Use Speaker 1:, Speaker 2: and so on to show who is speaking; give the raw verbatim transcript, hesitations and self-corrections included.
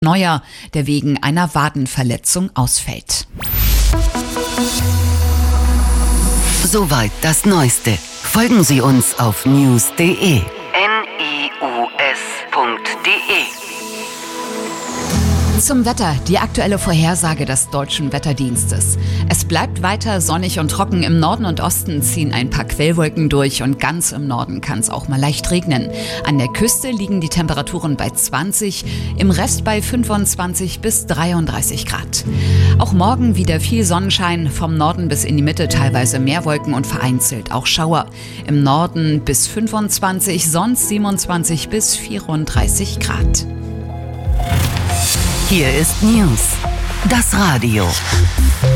Speaker 1: Neuer, der wegen einer Wadenverletzung ausfällt.
Speaker 2: Soweit das Neueste. Folgen Sie uns auf news punkt de. N I U S punkt de.
Speaker 1: Zum Wetter, die aktuelle Vorhersage des Deutschen Wetterdienstes. Es bleibt weiter sonnig und trocken. Im Norden und Osten ziehen ein paar Quellwolken durch und ganz im Norden kann es auch mal leicht regnen. An der Küste liegen die Temperaturen bei zwanzig, im Rest bei fünfundzwanzig bis dreiunddreißig Grad. Auch morgen wieder viel Sonnenschein, vom Norden bis in die Mitte teilweise mehr Wolken und vereinzelt auch Schauer. Im Norden bis fünfundzwanzig, sonst siebenundzwanzig bis vierunddreißig Grad.
Speaker 2: Hier ist News, das Radio.